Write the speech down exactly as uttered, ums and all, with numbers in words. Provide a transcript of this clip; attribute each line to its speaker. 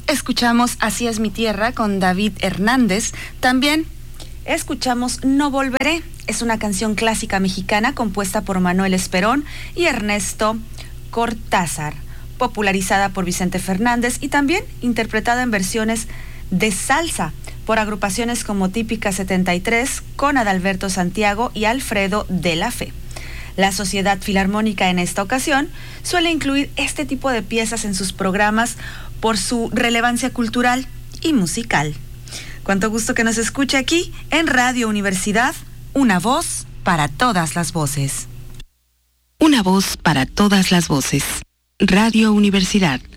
Speaker 1: escuchamos Así es mi tierra con David Hernández. También escuchamos No volveré. Es una canción clásica mexicana compuesta por Manuel Esperón y Ernesto Cortázar, popularizada por Vicente Fernández y también interpretada en versiones de salsa por agrupaciones como Típica setenta y tres con Adalberto Santiago y Alfredo de la Fe. La Sociedad Filarmónica en esta ocasión suele incluir este tipo de piezas en sus programas por su relevancia cultural y musical. Cuánto gusto que nos escuche aquí en Radio Universidad, una voz para todas las voces.
Speaker 2: Una voz para todas las voces. Radio Universidad.